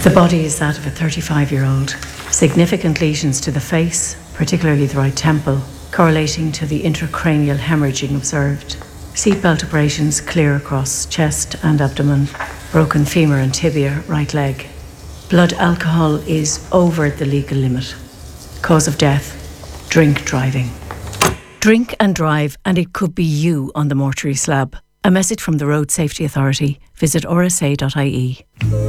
The body is that of a 35-year-old. Significant lesions to the face, particularly the right temple, correlating to the intracranial hemorrhaging observed. Seatbelt abrasions clear across chest and abdomen, broken femur and tibia, right leg. Blood alcohol is over the legal limit. Cause of death, drink driving. Drink and drive, and it could be you on the mortuary slab. A message from the Road Safety Authority. Visit rsa.ie.